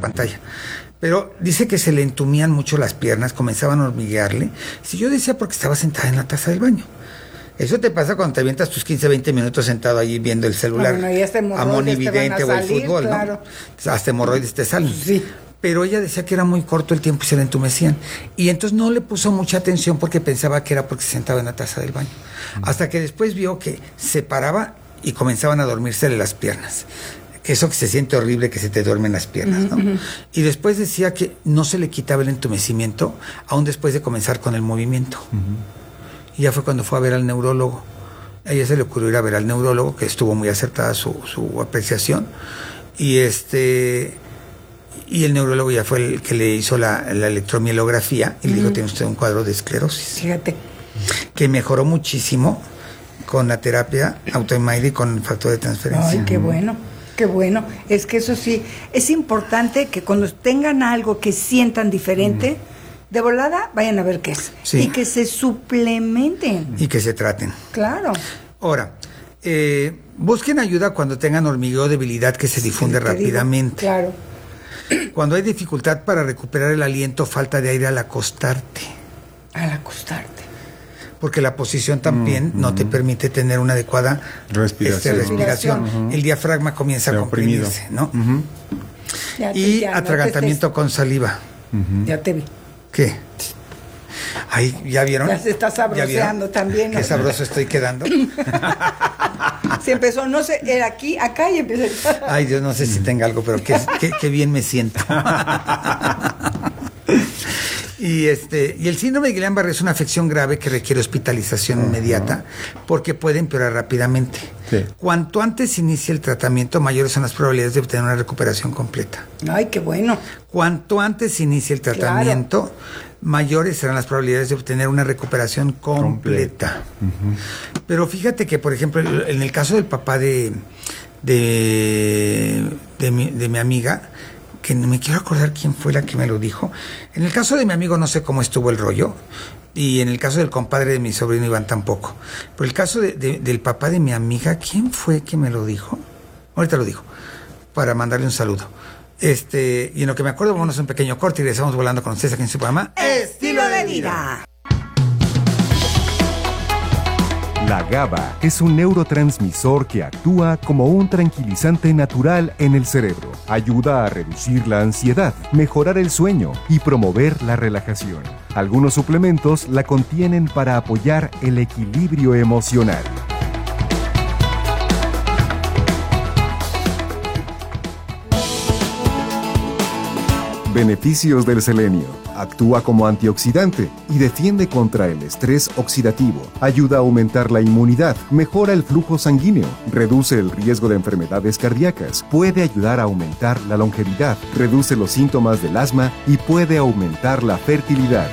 pantalla. Pero dice que se le entumían mucho las piernas, comenzaban a hormiguearle. Si yo decía porque estaba sentada en la taza del baño. Eso te pasa cuando te avientas tus 15, 20 minutos sentado allí viendo el celular. Bueno, y a monividente o el fútbol, claro. ¿no? Hasta hemorroides te salen. Sí. Pero ella decía que era muy corto el tiempo y se le entumecían. Y entonces no le puso mucha atención porque pensaba que era porque se sentaba en la taza del baño. Hasta que después vio que se paraba y comenzaban a dormírsele las piernas. Que eso que se siente horrible, que se te duermen las piernas, ¿no? Y después decía que no se le quitaba el entumecimiento, aún después de comenzar con el movimiento. Y ya fue cuando fue a ver al neurólogo. A ella se le ocurrió ir a ver al neurólogo, que estuvo muy acertada su apreciación. Y el neurólogo ya fue el que le hizo la electromielografía y le dijo, tiene usted un cuadro de esclerosis. Fíjate. Que mejoró muchísimo con la terapia autoinmune y con el factor de transferencia. Ay, qué bueno. Qué bueno, es que eso sí, es importante que cuando tengan algo que sientan diferente, de volada vayan a ver qué es. Sí. Y que se suplementen. Y que se traten. Claro. Ahora, busquen ayuda cuando tengan hormigueo o debilidad que se difunde rápidamente. Claro. Cuando hay dificultad para recuperar el aliento, falta de aire al acostarte. Al acostarte. Porque la posición también no te permite tener una adecuada respiración. El diafragma comienza a comprimirse, ¿no? Y atragantamiento con saliva. Ya te vi. ¿Qué? Ay, ¿ya vieron? Ya se está sabroseando también, ¿no? Qué sabroso estoy quedando. Se empezó, no sé, era aquí, acá y empezó. Ay, Dios, no sé si tenga algo, pero qué bien me siento. Y el síndrome de Guillain-Barré es una afección grave que requiere hospitalización inmediata porque puede empeorar rápidamente. Sí. Cuanto antes inicie el tratamiento, mayores son las probabilidades de obtener una recuperación completa. Ay, qué bueno. Cuanto antes inicie el tratamiento, mayores serán las probabilidades de obtener una recuperación completa. Pero fíjate que, por ejemplo, en el caso del papá de mi amiga, que no me quiero acordar quién fue la que me lo dijo. En el caso de mi amigo no sé cómo estuvo el rollo, y en el caso del compadre de mi sobrino Iván tampoco. Pero el caso del papá de mi amiga, ¿quién fue que me lo dijo? Ahorita lo digo, para mandarle un saludo. Y en lo que me acuerdo, vamos a un pequeño corte y regresamos volando con ustedes aquí en su programa Estilo de Vida. La GABA es un neurotransmisor que actúa como un tranquilizante natural en el cerebro. Ayuda a reducir la ansiedad, mejorar el sueño y promover la relajación. Algunos suplementos la contienen para apoyar el equilibrio emocional. Beneficios del selenio. Actúa como antioxidante y defiende contra el estrés oxidativo. Ayuda a aumentar la inmunidad, mejora el flujo sanguíneo, reduce el riesgo de enfermedades cardíacas, puede ayudar a aumentar la longevidad, reduce los síntomas del asma y puede aumentar la fertilidad.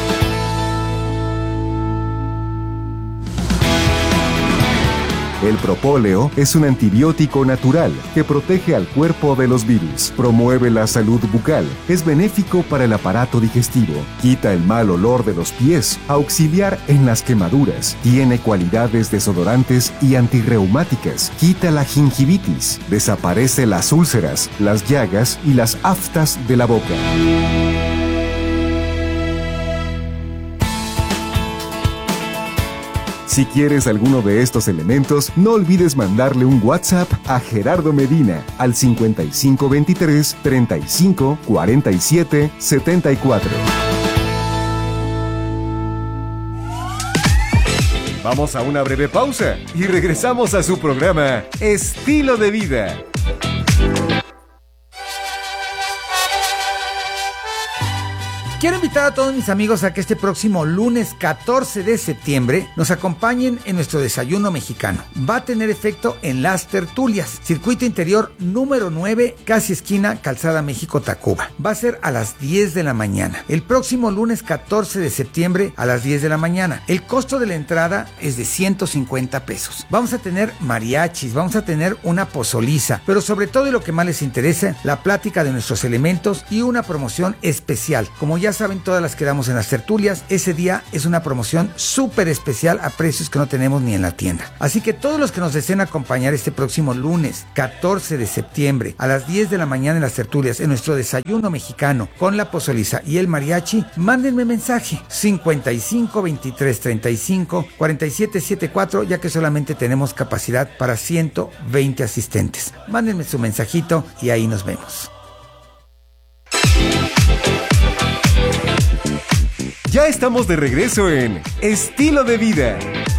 El propóleo es un antibiótico natural que protege al cuerpo de los virus, promueve la salud bucal, es benéfico para el aparato digestivo, quita el mal olor de los pies, auxiliar en las quemaduras, tiene cualidades desodorantes y antirreumáticas, quita la gingivitis, desaparece las úlceras, las llagas y las aftas de la boca. Si quieres alguno de estos elementos, no olvides mandarle un WhatsApp a Gerardo Medina al 5523 35 47 74. Vamos a una breve pausa y regresamos a su programa Estilo de Vida. Quiero invitar a todos mis amigos a que este próximo lunes 14 de septiembre nos acompañen en nuestro desayuno mexicano. Va a tener efecto en Las Tertulias, circuito interior número 9, casi esquina Calzada México-Tacuba. Va a ser a las 10 de la mañana. El próximo lunes 14 de septiembre a las 10 de la mañana. El costo de la entrada es de 150 pesos. Vamos a tener mariachis, vamos a tener una pozoliza, pero sobre todo y lo que más les interesa, la plática de nuestros elementos y una promoción especial. Como ya ya saben, todas las que damos en las tertulias, ese día es una promoción súper especial a precios que no tenemos ni en la tienda. Así que todos los que nos deseen acompañar este próximo lunes 14 de septiembre a las 10 de la mañana en las tertulias, en nuestro desayuno mexicano con la pozoliza y el mariachi, mándenme mensaje 55 23 35 47 74, ya que solamente tenemos capacidad para 120 asistentes. Mándenme su mensajito y ahí nos vemos. Ya estamos de regreso en Estilo de Vida.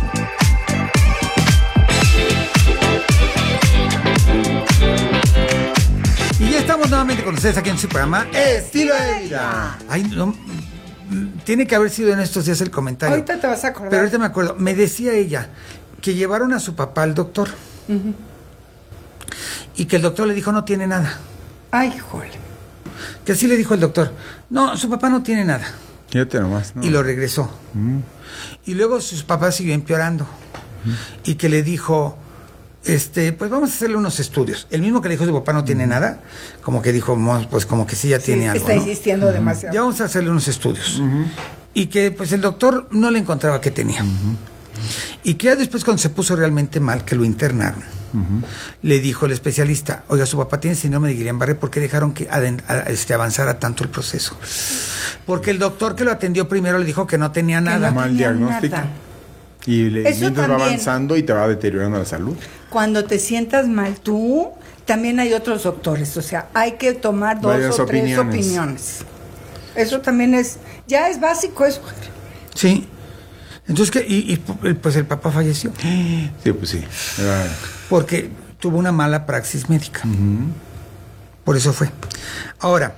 Y ya estamos nuevamente con ustedes aquí en su programa Estilo de Vida. Ay, no, tiene que haber sido en estos días el comentario. Ahorita te vas a acordar. Pero ahorita me acuerdo. Me decía ella que llevaron a su papá al doctor. Uh-huh. Y que el doctor le dijo, no tiene nada. Ay, jole. Que así le dijo el doctor. No, su papá no tiene nada. Fíjate nomás, ¿no? Y lo regresó. Y luego sus papás siguió empeorando. Y que le dijo, pues vamos a hacerle unos estudios. El mismo que le dijo su papá no tiene nada, como que dijo, pues como que sí ya tiene algo. Está insistiendo demasiado. Ya vamos a hacerle unos estudios. Y que pues el doctor no le encontraba qué tenía. Y que ya después, cuando se puso realmente mal, que lo internaron, le dijo el especialista, oiga, su papá tiene síndrome de Guillain-Barré, ¿por qué dejaron que avanzara tanto el proceso? Porque el doctor que lo atendió primero le dijo que no tenía nada. Mal diagnóstico. Nada. Y mientras va también, avanzando y te va deteriorando la salud. Cuando te sientas mal tú, también hay otros doctores. O sea, hay que tomar dos o tres opiniones. Eso también ya es básico eso. Sí. Entonces, pues el papá falleció. Sí, pues sí. Porque tuvo una mala praxis médica. Por eso fue. Ahora,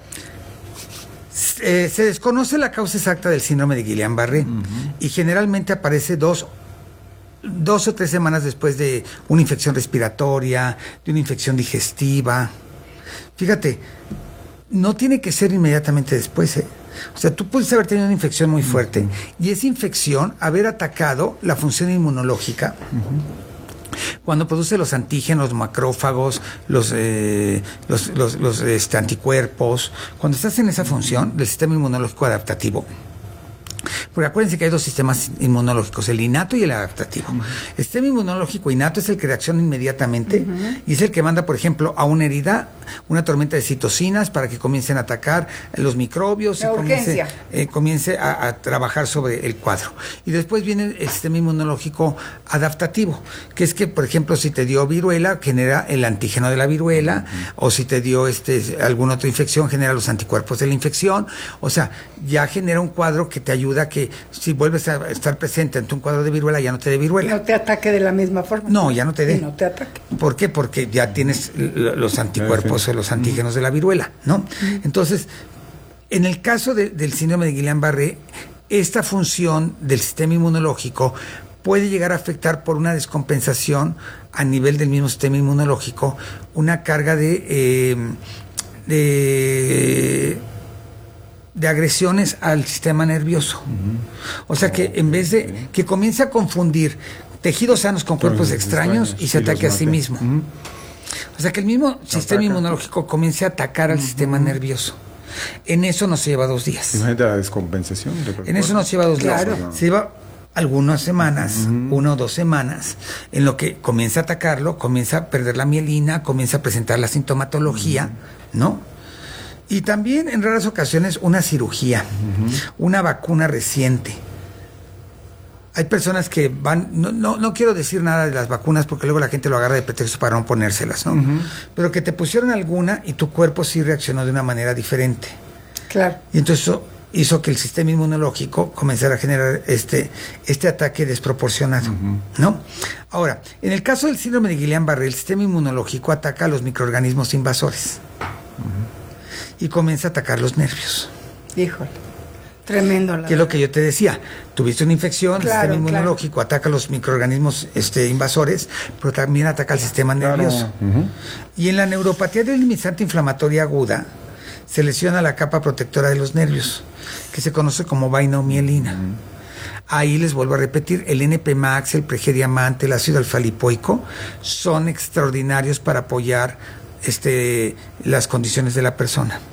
se desconoce la causa exacta del síndrome de Guillain-Barré y generalmente aparece dos o 3 semanas después de una infección respiratoria, de una infección digestiva. Fíjate, no tiene que ser inmediatamente después, O sea, tú puedes haber tenido una infección muy fuerte y esa infección haber atacado la función inmunológica. Cuando produce los antígenos, los macrófagos, los anticuerpos, cuando estás en esa función del sistema inmunológico adaptativo. Porque acuérdense que hay 2 sistemas inmunológicos, el innato y el adaptativo. El sistema inmunológico innato es el que reacciona inmediatamente y es el que manda, por ejemplo, a una herida una tormenta de citocinas para que comiencen a atacar los microbios y comience a trabajar sobre el cuadro. Y después viene el sistema inmunológico adaptativo, que es que, por ejemplo, si te dio viruela, genera el antígeno de la viruela, o si te dio alguna otra infección, genera los anticuerpos de la infección. O sea, ya genera un cuadro que te ayuda a que si vuelves a estar presente ante un cuadro de viruela, ya no te dé viruela. No te ataque de la misma forma. No, ya no te dé. Y no te ataque. ¿Por qué? Porque ya tienes los anticuerpos o los antígenos de la viruela, ¿no? Entonces, en el caso del síndrome de Guillain-Barré, esta función del sistema inmunológico puede llegar a afectar por una descompensación a nivel del mismo sistema inmunológico, una carga de agresiones al sistema nervioso. O sea que en vez de que comience a confundir tejidos sanos con cuerpos extraños y se ataque a sí mismo. O sea que el mismo sistema inmunológico comience a atacar al sistema nervioso. En eso no se lleva 2 días. Imagínate la descompensación. En eso no se lleva 2 días. Claro. Se lleva algunas semanas, 1 o 2 semanas, en lo que comienza a atacarlo, comienza a perder la mielina, comienza a presentar la sintomatología, ¿no? Y también en raras ocasiones una cirugía, una vacuna reciente. Hay personas que van, no quiero decir nada de las vacunas porque luego la gente lo agarra de pretexto para no ponérselas, ¿no? Pero que te pusieron alguna y tu cuerpo sí reaccionó de una manera diferente. Claro. Y entonces eso hizo que el sistema inmunológico comenzara a generar este ataque desproporcionado, ¿no? Ahora, en el caso del síndrome de Guillain-Barré, el sistema inmunológico ataca a los microorganismos invasores y comienza a atacar los nervios. Híjole, tremendo. Que es lo que yo te decía, tuviste una infección, el sistema inmunológico ataca a los microorganismos invasores, pero también ataca al sistema nervioso. Y en la neuropatía delimizante inflamatoria aguda, se lesiona la capa protectora de los nervios, que se conoce como vaina o mielina. Ahí les vuelvo a repetir, el NP-Max, el pregediamante, el ácido alfa-lipoico son extraordinarios para apoyar las condiciones de la persona.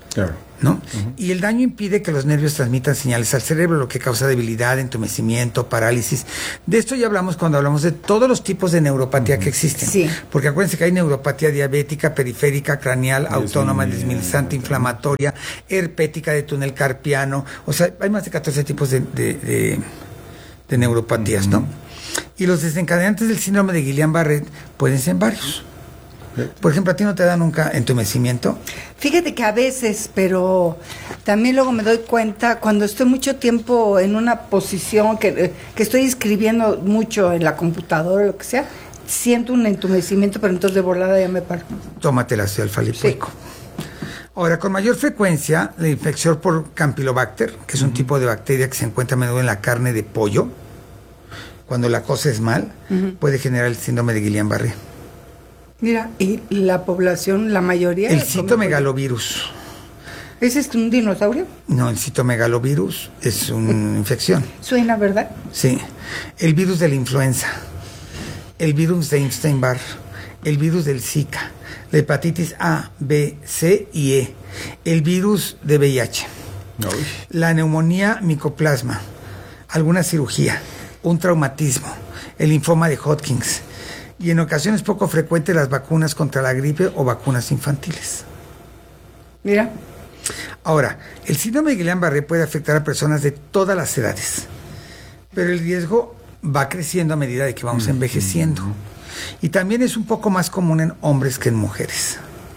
Claro. ¿No? Y el daño impide que los nervios transmitan señales al cerebro, lo que causa debilidad, entumecimiento, parálisis. De esto ya hablamos cuando hablamos de todos los tipos de neuropatía que existen. Sí. Porque acuérdense que hay neuropatía diabética, periférica, craneal, autónoma, desminimizante, inflamatoria, herpética de túnel carpiano. O sea, hay más de 14 tipos de neuropatías, ¿no? Y los desencadenantes del síndrome de Guillain-Barré pueden ser varios. Por ejemplo, ¿a ti no te da nunca entumecimiento? Fíjate que a veces, pero también luego me doy cuenta, cuando estoy mucho tiempo en una posición que estoy escribiendo mucho en la computadora o lo que sea, siento un entumecimiento, pero entonces de volada ya me paro. Tómate el ácido alfa-lipoico. Sí. Ahora, con mayor frecuencia, la infección por Campylobacter, que es un tipo de bacteria que se encuentra a menudo en la carne de pollo, cuando la cosa es mal, puede generar el síndrome de Guillain-Barré. Mira, y la población, la mayoría... El citomegalovirus. ¿Ese es un dinosaurio? No, el citomegalovirus es una infección. Suena, ¿verdad? Sí. El virus de la influenza, el virus de Epstein-Barr, el virus del Zika, la hepatitis A, B, C y E, el virus de VIH, la neumonía micoplasma, alguna cirugía, un traumatismo, el linfoma de Hodgkins, y en ocasiones poco frecuente las vacunas contra la gripe o vacunas infantiles. Mira. Ahora, el síndrome de Guillain-Barré puede afectar a personas de todas las edades, pero el riesgo va creciendo a medida de que vamos envejeciendo. Y también es un poco más común en hombres que en mujeres.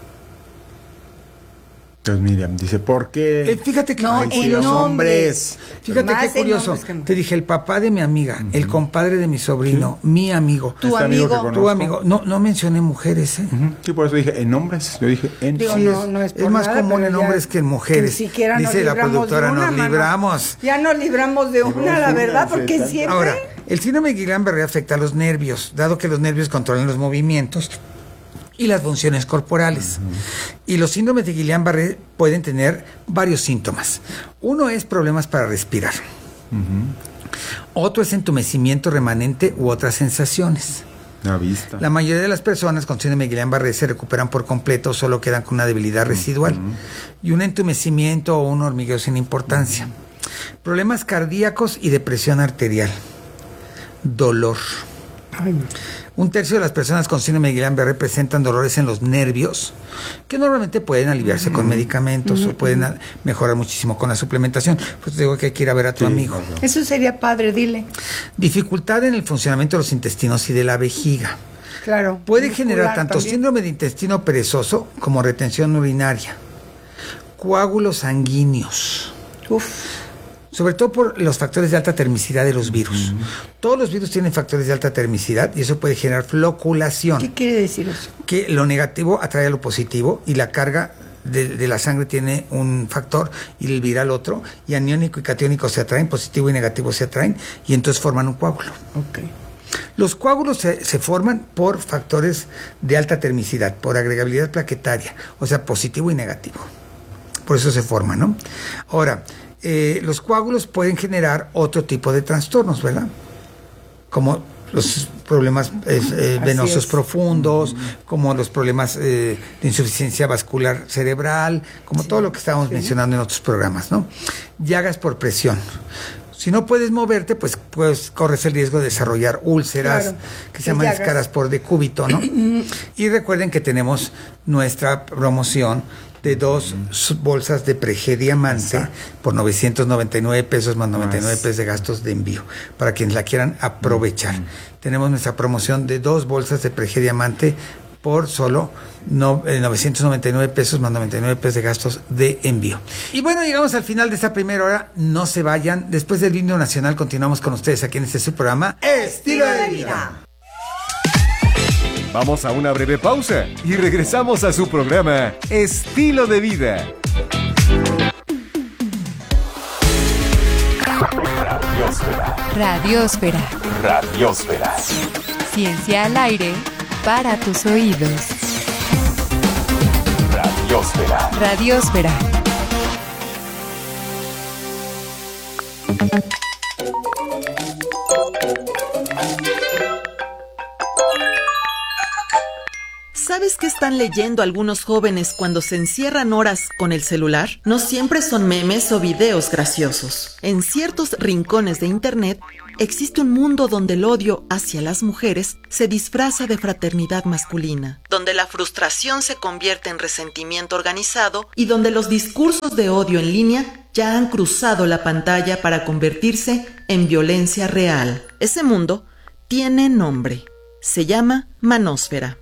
Entonces Miriam dice, ¿por qué? Fíjate que no, los hombres. Fíjate más qué curioso. Te dije, el papá de mi amiga, el compadre de mi sobrino, mi amigo. Tu amigo. Tu amigo. No mencioné mujeres, ¿eh? Sí, por eso dije en hombres. Yo dije en hombres. No es más nada, común en hombres que en mujeres. Ni siquiera dice la productora, nos libramos. Ya nos libramos de una, la verdad, porque siempre... Ahora, el síndrome de Guillain-Barré afecta a los nervios, dado que los nervios controlan los movimientos y las funciones corporales. Y los síndromes de Guillain-Barré pueden tener varios síntomas. Uno es problemas para respirar. Otro es entumecimiento remanente u otras sensaciones. La vista. La mayoría de las personas con síndrome de Guillain-Barré se recuperan por completo o solo quedan con una debilidad residual y un entumecimiento o un hormigueo sin importancia. Problemas cardíacos y depresión arterial. Dolor. Un tercio de las personas con síndrome de Guillain-Barré presentan dolores en los nervios que normalmente pueden aliviarse con medicamentos o pueden mejorar muchísimo con la suplementación. Pues te digo que hay que ir a ver a tu amigo. Eso sería padre, dile. Dificultad en el funcionamiento de los intestinos y de la vejiga. Claro. Puede generar tanto síndrome de intestino perezoso como retención urinaria, coágulos sanguíneos. Sobre todo por los factores de alta termicidad de los virus. Todos los virus tienen factores de alta termicidad y eso puede generar floculación. ¿Qué quiere decir eso? Que lo negativo atrae a lo positivo y la carga de la sangre tiene un factor y el viral otro, y aniónico y catiónico se atraen, positivo y negativo se atraen, y entonces forman un coágulo. Los coágulos se forman por factores de alta termicidad, por agregabilidad plaquetaria, o sea, positivo y negativo. Por eso se forman, ¿no? Ahora, los coágulos pueden generar otro tipo de trastornos, ¿verdad? Como los problemas venosos profundos, como los problemas de insuficiencia vascular cerebral, como todo lo que estábamos mencionando en otros programas, ¿no? Llagas por presión. Si no puedes moverte, pues corres el riesgo de desarrollar úlceras, que se llaman escaras por decúbito, ¿no? Y recuerden que tenemos nuestra promoción de 2 bolsas de Prege Diamante por 999 pesos más 99 pesos de gastos de envío, para quienes la quieran aprovechar. Tenemos nuestra promoción de 2 bolsas de Prege Diamante por solo 999 pesos más 99 pesos de gastos de envío. Y bueno, llegamos al final de esta primera hora. No se vayan. Después del himno nacional continuamos con ustedes aquí en este su programa Estilo de Vida. Vamos a una breve pausa y regresamos a su programa Estilo de Vida. Radiósfera. Radiósfera. Ciencia al aire para tus oídos. Radiósfera. Radiósfera. ¿Sabes qué están leyendo algunos jóvenes cuando se encierran horas con el celular? No siempre son memes o videos graciosos. En ciertos rincones de internet existe un mundo donde el odio hacia las mujeres se disfraza de fraternidad masculina, donde la frustración se convierte en resentimiento organizado y donde los discursos de odio en línea ya han cruzado la pantalla para convertirse en violencia real. Ese mundo tiene nombre. Se llama manósfera.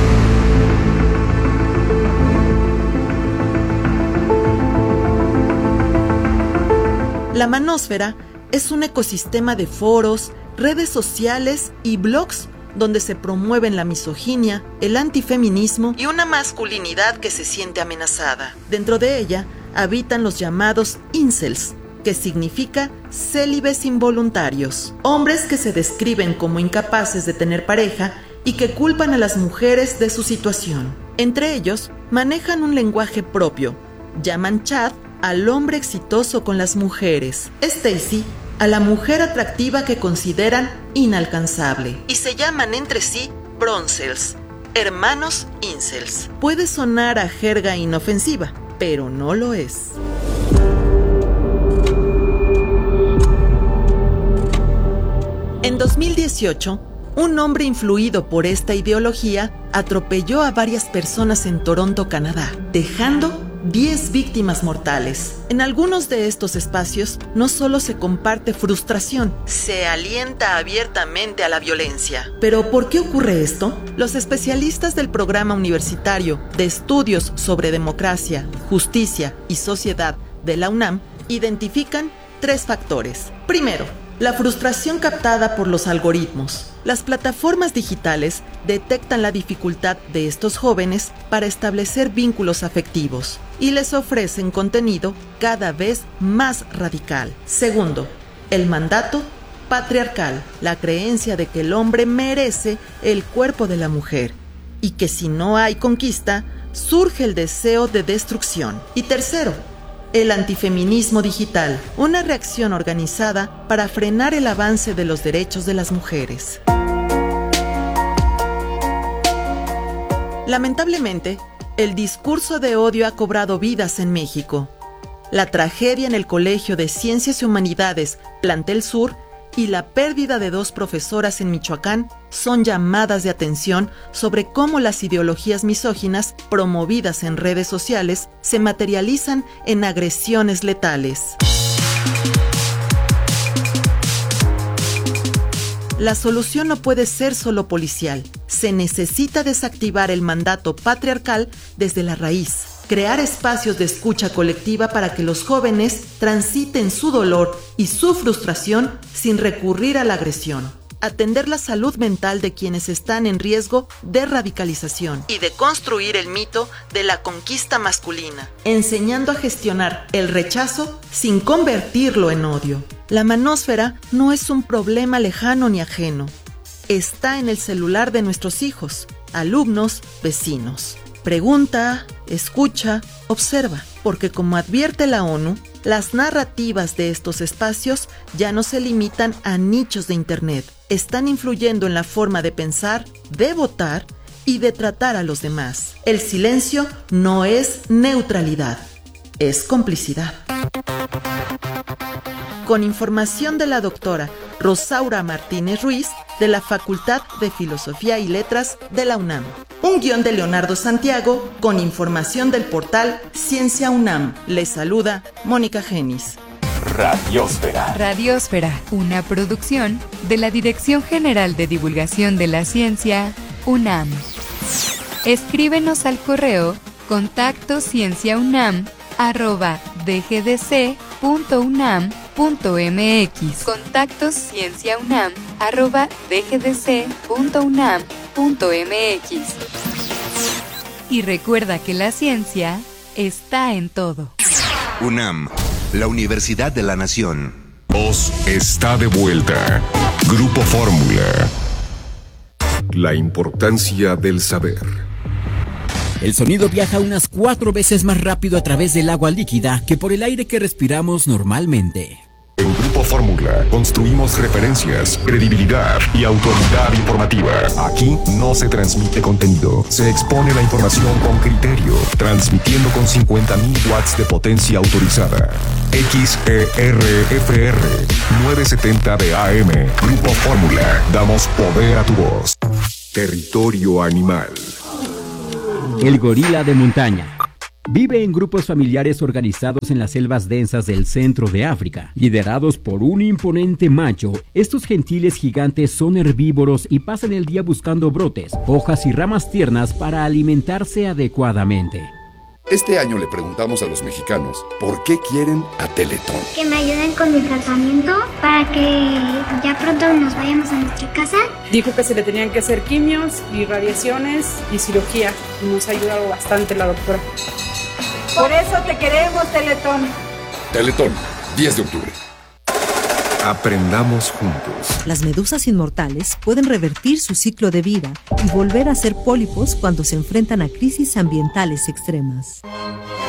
La manósfera es un ecosistema de foros, redes sociales y blogs donde se promueven la misoginia, el antifeminismo y una masculinidad que se siente amenazada. Dentro de ella habitan los llamados incels, que significa célibes involuntarios, hombres que se describen como incapaces de tener pareja y que culpan a las mujeres de su situación. Entre ellos, manejan un lenguaje propio, llaman Chad al hombre exitoso con las mujeres, Stacy a la mujer atractiva que consideran inalcanzable, y se llaman entre sí broncels, hermanos incels. Puede sonar a jerga inofensiva, pero no lo es. En 2018, un hombre influido por esta ideología atropelló a varias personas en Toronto, Canadá, dejando 10 víctimas mortales. En algunos de estos espacios no solo se comparte frustración, se alienta abiertamente a la violencia. ¿Pero por qué ocurre esto? Los especialistas del Programa Universitario de Estudios sobre Democracia, Justicia y Sociedad de la UNAM identifican 3 factores. Primero, la frustración captada por los algoritmos. Las plataformas digitales detectan la dificultad de estos jóvenes para establecer vínculos afectivos y les ofrecen contenido cada vez más radical. Segundo, el mandato patriarcal, la creencia de que el hombre merece el cuerpo de la mujer y que si no hay conquista, surge el deseo de destrucción. Y tercero, el antifeminismo digital, una reacción organizada para frenar el avance de los derechos de las mujeres. Lamentablemente, el discurso de odio ha cobrado vidas en México. La tragedia en el Colegio de Ciencias y Humanidades Plantel Sur y la pérdida de 2 profesoras en Michoacán son llamadas de atención sobre cómo las ideologías misóginas promovidas en redes sociales se materializan en agresiones letales. La solución no puede ser solo policial. Se necesita desactivar el mandato patriarcal desde la raíz. Crear espacios de escucha colectiva para que los jóvenes transiten su dolor y su frustración sin recurrir a la agresión. Atender la salud mental de quienes están en riesgo de radicalización y de construir el mito de la conquista masculina, enseñando a gestionar el rechazo sin convertirlo en odio. La manósfera no es un problema lejano ni ajeno. Está en el celular de nuestros hijos, alumnos, vecinos. Pregunta, escucha, observa, porque como advierte la ONU, las narrativas de estos espacios ya no se limitan a nichos de Internet. Están influyendo en la forma de pensar, de votar y de tratar a los demás. El silencio no es neutralidad, es complicidad. Con información de la doctora Rosaura Martínez Ruiz, de la Facultad de Filosofía y Letras de la UNAM. Un guión de Leonardo Santiago, con información del portal Ciencia UNAM. Les saluda Mónica Genis. Radiósfera. Radiósfera, una producción de la Dirección General de Divulgación de la Ciencia, UNAM. Escríbenos al correo contactocienciaunam@dgdc.unam.mx. contactocienciaunam@dgdc.unam.mx. Y recuerda que la ciencia está en todo. UNAM, la Universidad de la Nación. Voz está de vuelta. Grupo Fórmula. La importancia del saber. El sonido viaja unas 4 veces más rápido a través del agua líquida que por el aire que respiramos normalmente. En Grupo Grupo Fórmula. Construimos referencias, credibilidad y autoridad informativa. Aquí no se transmite contenido. Se expone la información con criterio. Transmitiendo con 50.000 watts de potencia autorizada. XERFR 970 de AM. Grupo Fórmula. Damos poder a tu voz. Territorio animal. El gorila de montaña. Vive en grupos familiares organizados en las selvas densas del centro de África. Liderados por un imponente macho, estos gentiles gigantes son herbívoros y pasan el día buscando brotes, hojas y ramas tiernas para alimentarse adecuadamente. Este año le preguntamos a los mexicanos por qué quieren a Teletón. Que me ayuden con mi tratamiento para que ya pronto nos vayamos a nuestra casa. Dijo que se le tenían que hacer quimios y radiaciones y cirugía. Y nos ha ayudado bastante la doctora. Por eso te queremos, Teletón. Teletón, 10 de octubre. Aprendamos juntos. Las medusas inmortales pueden revertir su ciclo de vida y volver a ser pólipos cuando se enfrentan a crisis ambientales extremas.